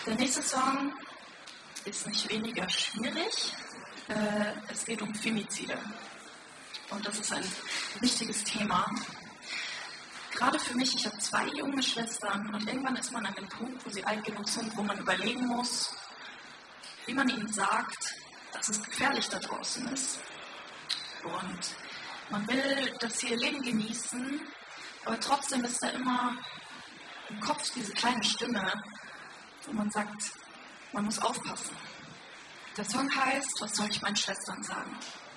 Der nächste Song ist nicht weniger schwierig. Es geht um Femizide. Und das ist ein wichtiges Thema. Gerade für mich, ich habe 2 junge Schwestern und irgendwann ist man an dem Punkt, wo sie alt genug sind, wo man überlegen muss, wie man ihnen sagt, dass es gefährlich da draußen ist. Und man will, dass sie ihr Leben genießen, aber trotzdem ist da immer im Kopf diese kleine Stimme, wo man sagt, man muss aufpassen. Der Song heißt, was soll ich meinen Schwestern sagen?